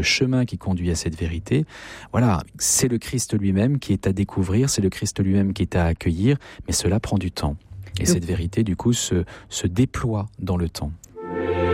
chemin qui conduit à cette vérité, voilà, c'est le Christ lui-même qui est à découvrir, c'est le Christ lui-même qui est à accueillir, mais cela prend du temps. Et cette vérité, du coup, se déploie dans le temps.